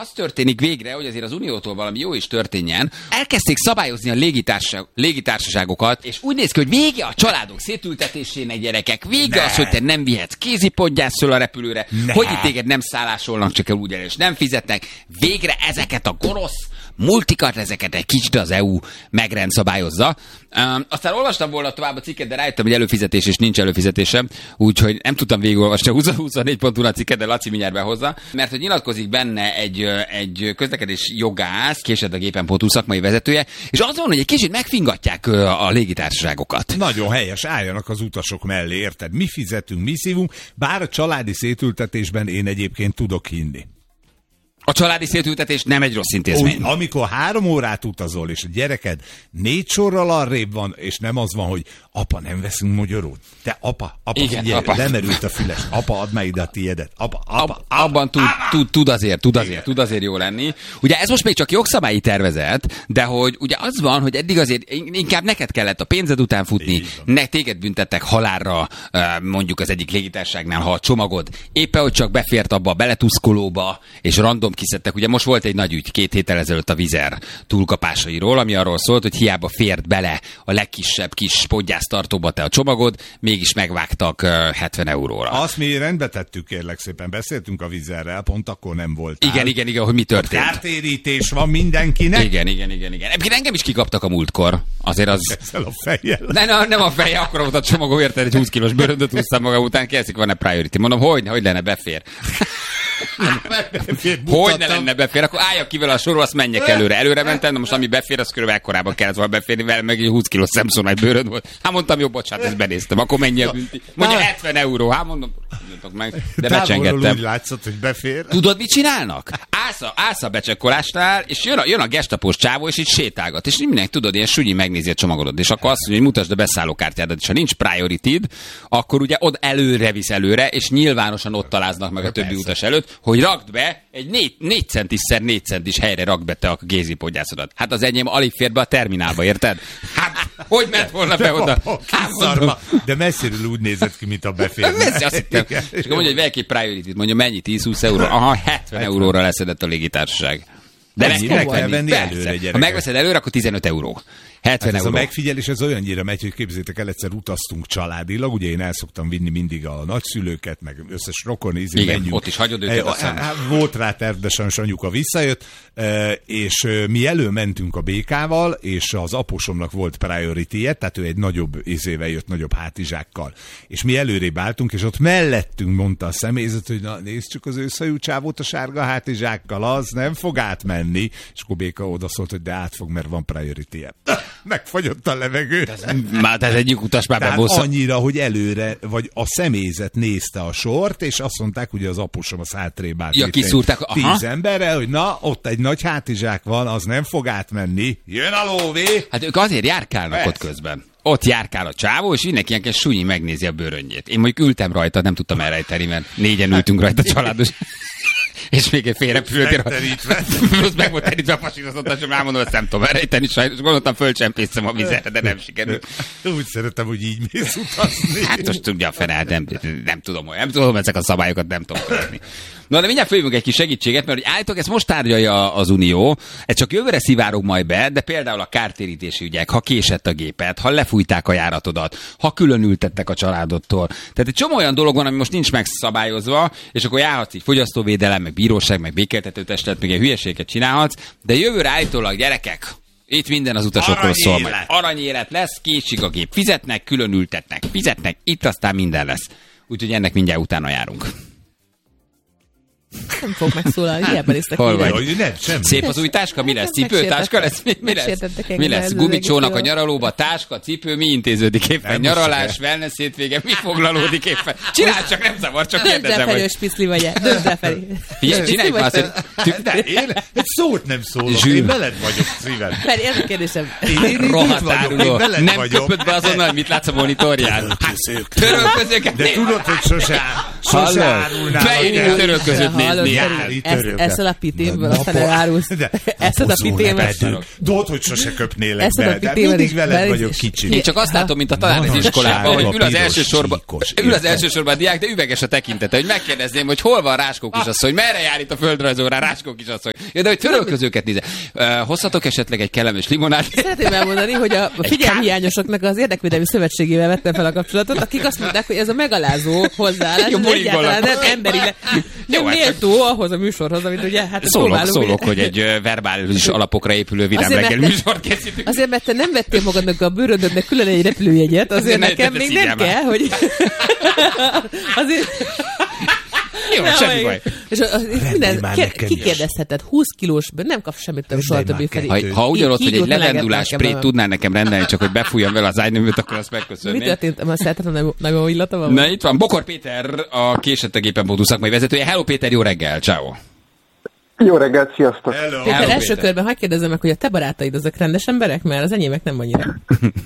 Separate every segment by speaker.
Speaker 1: az történik végre, hogy azért az Uniótól valami jó is történjen. Elkezdték szabályozni a légitársaságokat, és úgy néz ki, hogy vége a családok szétültetésének, gyerekek. Vége az, hogy te nem vihetsz kézipodgyászról a repülőre, hogy itt téged nem szállásolnak, csak el úgy el, és nem fizetnek. Végre ezeket a gonosz multikat, ezeket egy kicsit az EU megrendszabályozza. Aztán olvastam volna tovább a cikket, de rájöttem, hogy előfizetés és nincs előfizetésem, úgyhogy nem tudtam végigolvasni a 24.hu cikket, de Laci mindjárt behozza, mert hogy nyilatkozik benne egy közlekedés jogász, késed.gépem.hu szakmai vezetője, és az van, hogy egy kicsit megfingatják a légitársaságokat.
Speaker 2: Nagyon helyes, álljanak az utasok mellé, érted? Mi fizetünk, mi szívunk, bár a családi szétültetésben én egyébként tudok hinni.
Speaker 1: A családi szétültetés nem egy rossz intézmény.
Speaker 2: Amikor 3 órát utazol, és a gyereked 4 sorral arrébb van, és nem az van, hogy apa, nem veszünk magyarót. Te apa,
Speaker 1: igen,
Speaker 2: figyelj,
Speaker 1: apa.
Speaker 2: Lemerült a füles. Apa, add már ide a tiédet.
Speaker 1: Abban tud azért jó lenni. Ugye ez most még csak jogszabályi tervezet, de hogy ugye az van, hogy eddig azért inkább neked kellett a pénzed után futni, téged büntettek halálra, mondjuk az egyik légitársaságnál, ha a csomagod éppen, hogy csak befért abba a beletuszkolóba, és random kiszedtek. Ugye most volt egy nagy ügy 2 héttel ezelőtt a Vizer túlkapásairól, ami arról szólt, hogy hiába fért bele a legkisebb kis podgyásztartóba te a csomagod, mégis megvágtak 70 euróra.
Speaker 2: Azt mi rendbe tettük, kérlek szépen. Beszéltünk a Vizerrel, pont akkor nem voltál.
Speaker 1: Igen, hogy mi történt.
Speaker 2: Kártérítés van mindenkinek.
Speaker 1: Igen. Engem is kikaptak a múltkor. Azért az...
Speaker 2: Ezzel a fejjel.
Speaker 1: Nem a fejjel, akkor volt a csomagom, érted, egy 20 kilós bőröndöt húztam maga után, kezdik, van-e priority. Mondom, hogy lenne befér. Hogy ne lenne befér, akkor álljak ki vele a sorról, azt menjek előre. Előre mentem, de most ami befér, az körülbelül ekkorában kellett volna beférni vele, meg egy 20 kilós Samsung bőröd volt. Hát mondtam, jó, bocsánat, ezt benéztem, akkor mennyi a bünti? Mondja 70 euró, hát mondom, meg, de becsengettem.
Speaker 2: Úgy látszott, hogy befér.
Speaker 1: Tudod, mit csinálnak? Állsz a becsekkolásnál, és jön a gestapós csávó, és így sétálgat. És mindenki tudod, ilyen súnyi megnézi a csomagodat. És akkor azt mondja, hogy mutasd a beszállókártyádat, és ha nincs priority-d, akkor ugye ott előre visz előre, és nyilvánosan ott találkoznak meg a többi utas előtt, hogy rakd be egy 4 centis-szer 4 centis helyre rakd be te a gézipodgyászodat. Hát az enyém alig fér be a terminálba, érted? Hát, hogy ment volna be oda?
Speaker 2: De messziről úgy nézett ki, mint a beférni.
Speaker 1: Azt hittem. És akkor mondja, hogy velki priority-t, mondja, mennyi? 10-20 euró? Aha, 70 euróra leszedett a légitársaság. De meg kell venni előre, gyerekek. Ha megveszed előre, akkor 15 euró. 70 euró.
Speaker 2: Ez a megfigyelés, ez olyannyira megy, hogy képzeljétek el, egyszer utaztunk családilag, ugye én el szoktam vinni mindig a nagyszülőket, meg összes rokon,
Speaker 1: igen, ott is hagyod őket,
Speaker 2: volt rá terv, de sajnos anyuka visszajött, és mi előmentünk a békával, és az apósomnak volt priority-je, tehát ő egy nagyobb izével jött, nagyobb hátizsákkal. És mi előrébb álltunk, és ott mellettünk mondta a személyzet, hogy na, nézd csak az őszajú csávót a sárga hátizsákkal, az nem fog átmenni. És akkor béka odaszólt, hogy de át fog, mert van priority-je. Megfagyott a levegő.
Speaker 1: Már ez egyik utas már bebossza.
Speaker 2: Annyira, hogy előre, vagy a személyzet nézte a sort, és azt mondták, hogy az apusom az hátrébb állt.
Speaker 1: Ja, kiszúrták.
Speaker 2: 10 emberrel, hogy na, ott egy nagy hátizsák van, az nem fog átmenni. Jön a lóvé!
Speaker 1: Hát ők azért járkálnak ott közben. Ott járkál a csávó, és mindenki ilyen súnyi megnézi a bőröngyét. Én mondjuk ültem rajta, nem tudtam elrejteni, mert 4-en ültünk rajta családos. És még egy félrepülőtér. Plusz meg volt terítve a pasírozottas, és elmondom, ezt nem tudom elrejteni, sajnos gondoltam, fölcsempészem a vizet, de nem sikerült.
Speaker 2: Úgy szeretem, hogy így mész utazni.
Speaker 1: Hát most tudja a fene, nem tudom, ezek a szabályokat nem tudom követni. Na, de mindjárt följövünk egy kis segítséget, mert hogy állítólag ezt most tárgyalja az Unió, ez csak jövőre szivárog majd be, de például a kártérítési ügyek, ha késett a gépet, ha lefújták a járatodat, ha különültettek a családodtól. Tehát egy csomó olyan dolog van, ami most nincs megszabályozva, és akkor járhatsz így fogyasztóvédelem, meg bíróság, meg békéltető testület, meg egy hülyeséget csinálhatsz, de jövőre állítólag, gyerekek, itt minden az utasokról szól majd. Aranyélet lesz, késik a gép, fizetnek, különültetnek, fizetnek, itt aztán minden lesz. Úgyhogy ennek mindjárt utána járunk.
Speaker 3: Nem fog megszólalni, hiába néztek.
Speaker 1: Hol vagy? Szép az új táska? Mi lesz? Cipőtáska lesz? Mi lesz? Gumicsónak a nyaralóba, táska, cipő, mi intéződik éppen? Nyaralás, wellness hétvége, mi foglalódik éppen? Csinálj csak, nem zavar, csak kérdezem.
Speaker 3: Döntsd el, piszli vagy-e? Döntsd el, Feri.
Speaker 1: Csinálj már azt, hogy...
Speaker 2: Én egy szót nem szólok, én veled vagyok szívem.
Speaker 3: Feri, ez a kérdésem.
Speaker 1: Rohadt áruló. Nem köpöd be azonnal, mit látsz a monitorján?
Speaker 2: De tudod, hogy Sose árulnál.
Speaker 1: Fején törölközőt nézni.
Speaker 3: Eszel a pitémből, aztán elárulsz. Eszed a pitémet.
Speaker 2: Tudod, hogy sose köpnélek
Speaker 3: Eszed a
Speaker 2: be, de
Speaker 3: pitémet,
Speaker 2: mindig veled
Speaker 3: veled
Speaker 2: vagyok
Speaker 3: is.
Speaker 2: kicsi.
Speaker 1: Én csak azt látom, mint a tanár az iskolában, hogy ül az első sorban, a diák, de üveges a tekintete, hogy megkérdezném, hogy hol van Ráskó kisasszony, merre jár itt a földrajzóra Ráskó kisasszony. Ja, de hogy törölközőket nézze. Hozhatok esetleg egy kellemes limonát?
Speaker 3: Szeretném elmondani, hogy a figyelmhiányosoknak az Érdekvédelmi Szövetségével vettem fel a kapcsolatot, akik azt mondták, hogy ez a megalázó hozzáállás, ez egyáltalán nem emberileg, nem méltó ahhoz a műsorhoz, amit ugye, hát
Speaker 1: Szólok, hogy egy verbális alapokra épülő vidám reggel műsort készítünk.
Speaker 3: Azért, mert te nem vettél magadnak a bőrödödnek külön egy repülőjegyet, azért nekem még nem kell, hogy... Azért...
Speaker 1: Jó, semmi baj.
Speaker 3: És minden kikérdezheted, 20 kilós, nem kap semmit több soha többé felé.
Speaker 1: Ha ugyanott, hogy egy levendulás sprayt tudnál nekem rendelni, csak hogy befújjam vele az ágynövőt, akkor azt megköszönném.
Speaker 3: Mi történt? Már szeretem, nagyon illata van?
Speaker 1: Na itt van, Bokor Péter, a Késettegépen.hu szakmai vezetője. Hello Péter, jó reggel, ciao.
Speaker 4: Jó reggelt, sziasztok!
Speaker 3: Hello. Péter, első körben hagyd kérdezzem meg, hogy a te barátaid azok rendes emberek? Mert az enyémek nem annyira.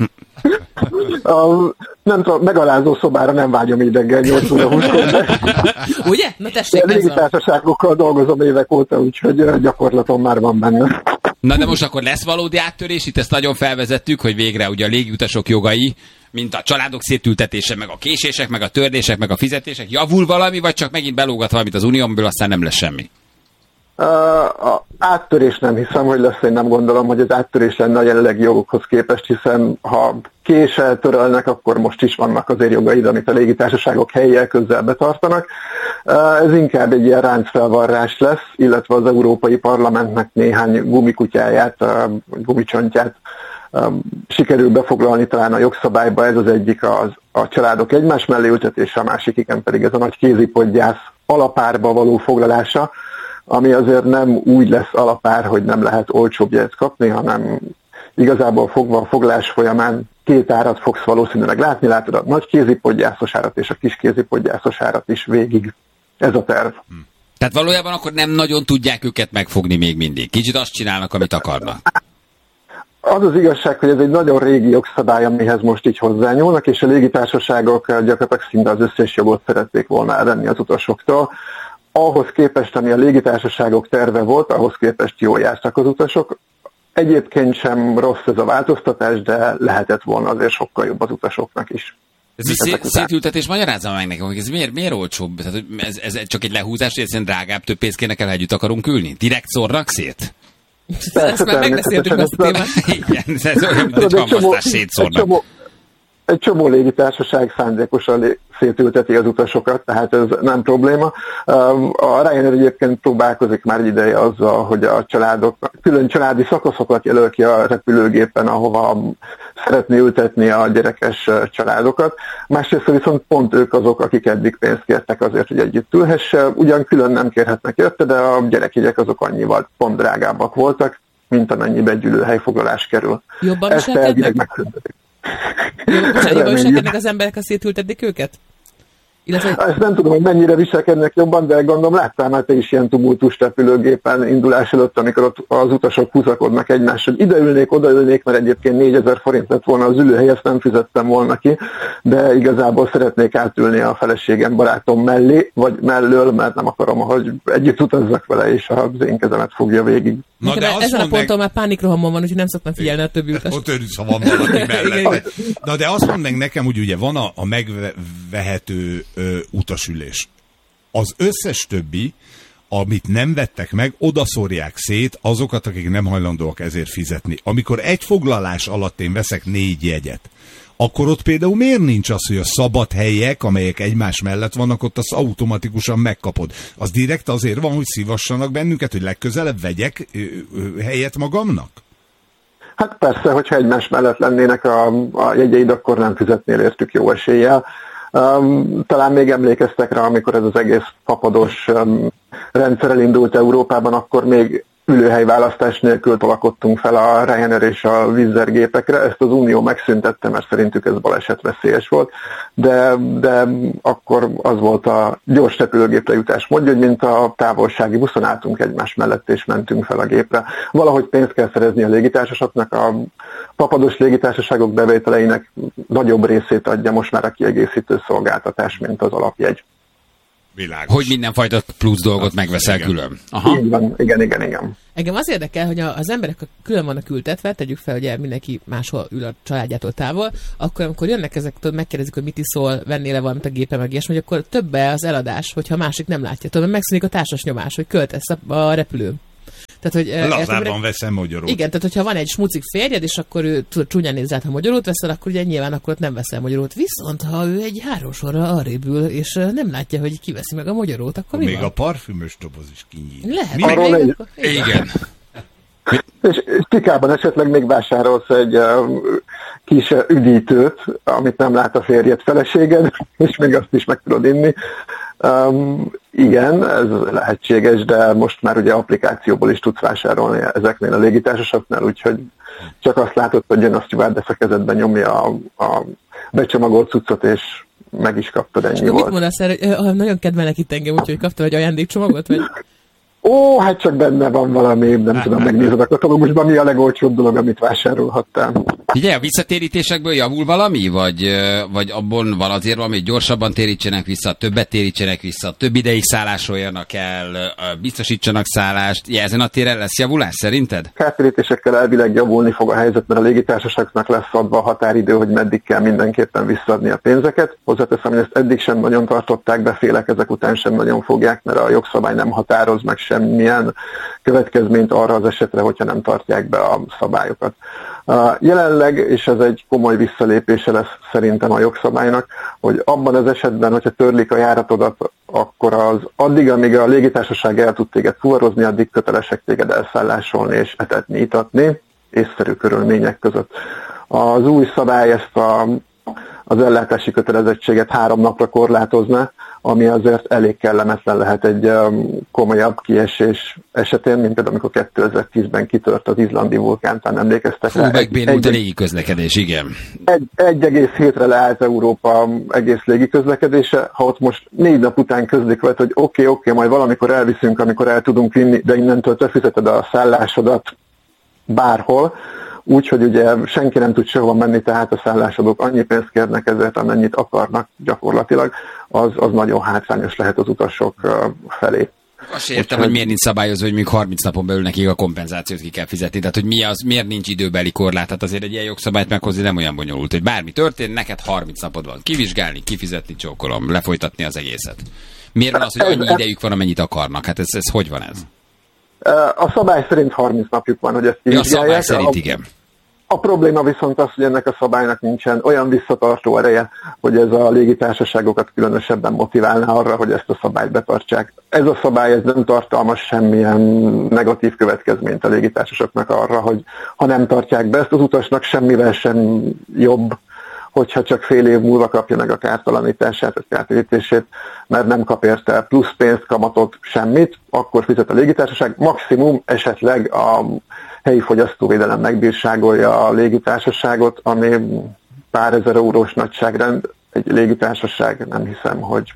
Speaker 4: Nem tudom, megalázó szobára nem vágyom így reggel 8 óra 20-kor, de...
Speaker 3: Ugye? Na tessék,
Speaker 4: légitársaságokkal dolgozom évek óta, úgyhogy gyakorlatom már van benne.
Speaker 1: Na de most akkor lesz valódi áttörés, itt ezt nagyon felvezettük, hogy végre ugye a légiutasok jogai, mint a családok szétültetése, meg a késések, meg a tördések, meg a fizetések, javul valami, vagy csak megint belógat valamit az Uniónból, aztán nem lesz semmi?
Speaker 4: A áttörés nem hiszem, hogy lesz, én nem gondolom, hogy az áttörés lenne a jelenlegi jogokhoz képest, hiszen ha késsel törölnek, akkor most is vannak azért jogaid, amit a légitársaságok helyjel közel betartanak. Ez inkább egy ilyen ráncfelvarrás lesz, illetve az Európai Parlamentnek néhány gumikutyáját, gumicsontját sikerül befoglalni talán a jogszabályba. Ez az egyik a családok egymás mellé ültetése, a másik igen pedig ez a nagy kézipodgyász alapárba való foglalása, ami azért nem úgy lesz alapár, hogy nem lehet olcsóbb jegyet kapni, hanem igazából fogva a foglás folyamán két árat fogsz valószínűleg látni, látod a nagy kézipodgyászos árat és a kis kézipodgyászos árat is végig. Ez a terv.
Speaker 1: Tehát valójában akkor nem nagyon tudják őket megfogni még mindig. Kicsit azt csinálnak, amit akarnak.
Speaker 4: Az az igazság, hogy ez egy nagyon régi jogszabály, amihez most így hozzányúlnak, és a légitársaságok gyakorlatilag szinte az összes jogot szerették volna elvenni az utasoktól. Ahhoz képest, ami a légitársaságok terve volt, ahhoz képest jól jártak az utasok. Egyébként sem rossz ez a változtatás, de lehetett volna azért sokkal jobb az utasoknak is.
Speaker 1: Ez egy szétültetés, magyarázza meg nekem, hogy ez miért olcsóbb? Tehát, ez csak egy lehúzás, hogy egyszerűen drágább, több pénzt kéne el, együtt akarunk ülni? Direkt szórnak szét?
Speaker 3: Ezt már megbeszéltük azt a témát.
Speaker 1: Igen, ez olyan, mint egy hamvasztás szétszórnak.
Speaker 4: Egy csomó légitársaság szándékosan szétülteti az utasokat, tehát ez nem probléma. A Ryanair egyébként próbálkozik már egy ideje azzal, hogy a családok külön családi szakaszokat jelöl ki a repülőgépen, ahova szeretné ültetni a gyerekes családokat. Másrészt viszont pont ők azok, akik eddig pénzt kértek azért, hogy együtt ülhesse. Ugyan külön nem kérhetnek érte, de a gyerekjegyek azok annyival pont drágábbak voltak, mint amennyibe egy ülőhelyfoglalás kerül.
Speaker 3: Jobban viselkednek? Jobban viselkednek az emberek, ha szétültetik őket? Illetve...
Speaker 4: Ezt nem tudom, hogy mennyire viselkednek jobban, de gondolom láttál már te is ilyen tumultus repülőgépen indulás előtt, amikor ott az utasok húzakodnak egymással. Ideülnék, odaülnék, mert egyébként 4000 forint lett volna az ülőhely, ezt nem fizettem volna ki, de igazából szeretnék átülni a feleségem, barátom mellé, vagy mellől, mert nem akarom, hogy együtt utazzak vele, és az én kezemet fogja végig.
Speaker 3: Na, de ezen a ponton már pánikrohamon van, úgyhogy nem szoktam figyelni a többi utast.
Speaker 2: Ott örülsz, ha van valaki mellett. Na de azt mondd meg nekem, hogy ugye van a megvehető utasülés. Az összes többi, amit nem vettek meg, odaszórják szét azokat, akik nem hajlandóak ezért fizetni. Amikor egy foglalás alatt én veszek 4 jegyet, akkor ott például miért nincs az, hogy a szabad helyek, amelyek egymás mellett vannak, ott azt automatikusan megkapod? Az direkt azért van, hogy szívassanak bennünket, hogy legközelebb vegyek helyet magamnak?
Speaker 4: Hát persze, hogyha egymás mellett lennének a jegyeid, akkor nem fizetnél értük jó eséllyel. Talán még emlékeztek rá, amikor ez az egész papados rendszer elindult Európában, akkor még ülőhelyválasztás nélkül tolakodtunk fel a Ryanair és a Wizz Air gépekre. Ezt az Unió megszüntette, mert szerintük ez balesetveszélyes volt, de akkor az volt a gyors repülőgépre jutás módja, hogy mint a távolsági buszon álltunk egymás mellett és mentünk fel a gépre. Valahogy pénzt kell szerezni a légitársaságnak, a papados légitársaságok bevételeinek nagyobb részét adja most már a kiegészítő szolgáltatás, mint az alapjegy.
Speaker 2: Világos.
Speaker 1: Hogy mindenfajta plusz dolgot megveszel
Speaker 2: igen.
Speaker 1: külön. Aha.
Speaker 4: Igen.
Speaker 3: Engem az érdekel, hogy az emberek külön vannak ültetve, tegyük fel, hogy mindenki máshol ül a családjától távol, akkor amikor jönnek ezek, megkérdezik, hogy mit iszol, vennél-e valamit a gépe, meg ilyesmi, hogy akkor többe az eladás, hogyha a másik nem látja. Tudod, megszűnik a társas nyomás, hogy költesz a repülőn. Tehát, hogy
Speaker 2: lazában veszem magyarót.
Speaker 3: Igen, tehát hogyha van egy smucik férjed, és akkor ő csúnyán nézett, ha magyarót veszel, akkor ugye nyilván akkor ott nem veszel magyarót. Viszont ha ő egy 3 sorra arrébb ül, és nem látja, hogy kiveszi meg a magyarót, akkor mi
Speaker 2: még
Speaker 3: van?
Speaker 2: a parfümös doboz is kinyíl.
Speaker 3: Lehet.
Speaker 1: Igen.
Speaker 4: És tikában esetleg még vásárolsz egy kis üdítőt, amit nem lát a férjed, feleséged, és még azt is meg tudod inni. Igen, ez lehetséges, de most már ugye applikációból is tudsz vásárolni ezeknél a légitársaságoknál, úgyhogy csak azt látod, hogy jön a stewardess a kezedben, nyomja a becsomagolt cuccot, és meg is kaptad, ennyi
Speaker 3: és
Speaker 4: volt.
Speaker 3: Mit mondasz erre, hogy nagyon kedvelnek itt engem, úgyhogy kaptam egy ajándékcsomagot? Vagy?
Speaker 4: Ó, hát csak benne van valami, nem tudom, megnézed a katalógusban, mi a legolcsóbb dolog, amit vásárolhattál.
Speaker 1: Ugye a visszatérítésekből javul valami? Vagy abban van azért valami, hogy gyorsabban térítsenek vissza, többet térítsenek vissza, több ideig szállásoljanak el, biztosítsanak szállást? Ja, ezen a téren lesz javulás szerinted?
Speaker 4: Kártérítésekkel elvileg javulni fog a helyzet, mert a légitársaságoknak lesz adva a határidő, hogy meddig kell mindenképpen visszaadni a pénzeket. Hozzáteszem, hogy ezt eddig sem nagyon tartották be, félek ezek után sem nagyon fogják, mert a jogszabály nem határoz meg semmilyen következményt arra az esetre, hogyha nem tartják be a szabályokat. Jelenleg, és ez egy komoly visszalépése lesz szerintem a jogszabálynak, hogy abban az esetben, hogyha törlik a járatodat, akkor az addig, amíg a légitársaság el tud téged fuvarozni, addig kötelesek téged elszállásolni és etetni, itatni, észszerű körülmények között. Az új szabály ezt az ellátási kötelezettséget 3 napra korlátozna, ami azért elég kellemetlen lehet egy komolyabb kiesés esetén, mint például amikor 2010-ben kitört az izlandi vulkántán, emlékeztek rá?
Speaker 1: Megbénult a légiközlekedés, igen.
Speaker 4: 1,7-re leállt Európa egész légiközlekedése, ha ott most 4 nap után közlik veled, hogy oké, majd valamikor elviszünk, amikor el tudunk vinni, de innentől te fizeted a szállásodat bárhol, úgyhogy ugye senki nem tud sehova menni, tehát a szállásadók annyi pénzt kérnek ezért, amennyit akarnak gyakorlatilag, az nagyon hátrányos lehet az utasok felé.
Speaker 1: Azt értem, hogy miért nincs szabályozva, hogy még 30 napon belül nekik a kompenzációt ki kell fizetni. Tehát, hogy miért nincs időbeli korlát. Tehát azért egy ilyen jogszabályt meghozni nem olyan bonyolult, hogy bármi történt, neked 30 napod van kivizsgálni, kifizetni, csókolom, lefolytatni az egészet. Miért van az, hogy annyi idejük van, amennyit akarnak? Hát ez hogy van ez?
Speaker 4: A szabály szerint 30 napjuk van, hogy ezt kivizsgálják.
Speaker 1: A szabály szerint igen.
Speaker 4: A probléma viszont az, hogy ennek a szabálynak nincsen olyan visszatartó ereje, hogy ez a légitársaságokat különösebben motiválna arra, hogy ezt a szabályt betartsák. Ez a szabály ez nem tartalmaz semmilyen negatív következményt a légitársaságoknak arra, hogy ha nem tartják be ezt az utasnak, semmivel sem jobb, hogyha csak fél év múlva kapja meg a kártalanítását, vagy kártérítését, mert nem kap érte plusz pénzt, kamatot, semmit, akkor fizet a légitársaság, maximum esetleg a helyi fogyasztóvédelem megbírságolja a légitársaságot, ami pár ezer eurós nagyságrend. Egy légitársaság nem hiszem, hogy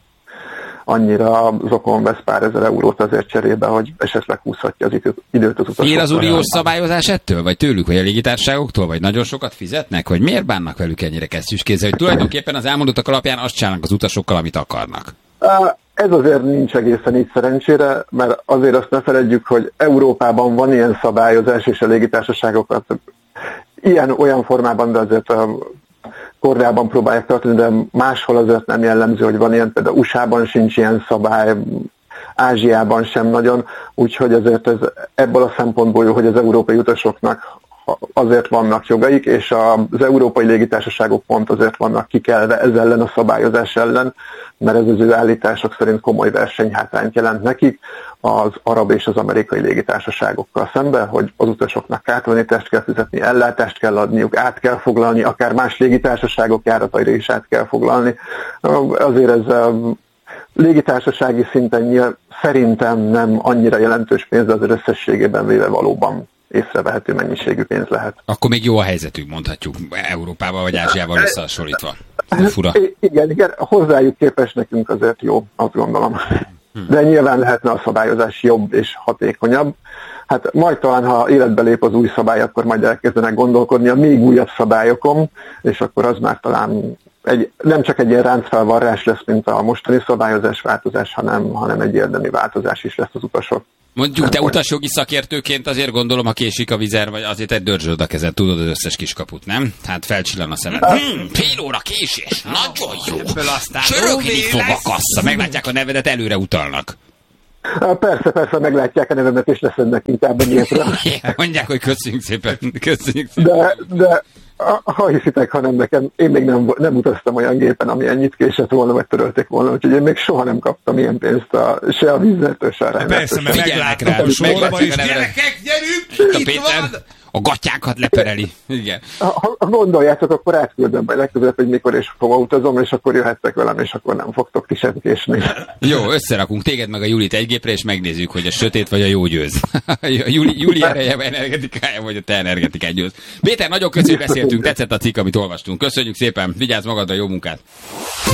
Speaker 4: annyira zokon vesz pár ezer eurót azért cserébe, hogy esetleg húzhatja az időt az utasokra.
Speaker 1: Ér az uniós szabályozás ettől? Vagy tőlük, vagy a légitársaságoktól? Vagy nagyon sokat fizetnek? Hogy miért bánnak velük ennyire kesztyűskézzel? Hogy tulajdonképpen az elmondottak alapján azt csinálnak az utasokkal, amit akarnak?
Speaker 4: Ez azért nincs egészen így szerencsére, mert azért azt ne feledjük, hogy Európában van ilyen szabályozás, és a légitársaságokat olyan formában, de azért Koreában próbálják tartani, de máshol azért nem jellemző, hogy van ilyen, például USA-ban sincs ilyen szabály, Ázsiában sem nagyon, úgyhogy azért ez ebből a szempontból jó, hogy az európai utasoknak azért vannak jogaik, és az európai légitársaságok pont azért vannak kikelve ez ellen a szabályozás ellen, mert ez az ő állítások szerint komoly versenyhátrányt jelent nekik az arab és az amerikai légitársaságokkal szemben, hogy az utasoknak kártalanítást kell fizetni, ellátást kell adniuk, át kell foglalni, akár más légitársaságok járataira is át kell foglalni. Azért ez légitársasági szinten szerintem nem annyira jelentős pénz, de az összességében véve valóban észrevehető mennyiségű pénz lehet.
Speaker 1: Akkor még jó a helyzetük, mondhatjuk, Európával vagy Ázsiával összehasonlítva. Fura.
Speaker 4: Igen, hozzájuk képest nekünk azért jó, azt gondolom. De nyilván lehetne a szabályozás jobb és hatékonyabb. Hát majd talán, ha életbe lép az új szabály, akkor majd elkezdenek gondolkodni a még újabb szabályokon, és akkor az már talán nem csak egy ilyen ráncfelvarrás lesz, mint a mostani szabályozás változás, hanem egy érdemi változás is lesz az utasok.
Speaker 1: Mondjuk, te utasjogi szakértőként azért gondolom, ha késik a vizer, vagy azért egy dörzsöd a kezed, tudod az összes kiskaput, nem? Hát felcsillan a szemed. Fél óra késés, nagyon jó. Csörögni fog a kassa, meglátják a nevedet, előre utalnak.
Speaker 4: Persze, meglátják a nevemet, és leszednek inkább a gépre.
Speaker 1: Mondják, hogy köszönjük szépen.
Speaker 4: De ha hiszitek, hanem nekem, én még nem utaztam olyan gépen, ami ennyit késett volna, vagy törölték volna, úgyhogy én még soha nem kaptam ilyen pénzt se a vízzeltől, se a rendetől.
Speaker 2: Persze, mert meglátnak a sorba, és gyerekek, gyerünk, itt van!
Speaker 1: A gatyákat lepereli. Igen.
Speaker 4: Ha gondoljátok, akkor átküldöm majd legközelebb, hogy mikor és hova utazom, és akkor jöhettek velem, és akkor nem fogtok ti sem késni.
Speaker 1: Jó, összerakunk téged meg a Julit egy gépre, és megnézzük, hogy a sötét vagy a jó győz. Juli ereje, energetikája, vagy a te energetikát győz. Péter, nagyon köszönjük, beszéltünk, tetszett a cikk, amit olvastunk. Köszönjük szépen, vigyázz magadra, jó munkát!